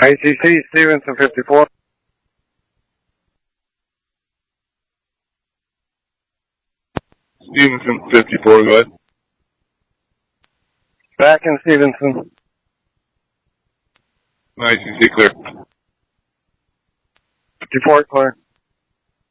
ICC, Stevenson 54. Stevenson 54, go ahead. Back in Stevenson. ICC clear. 54 clear.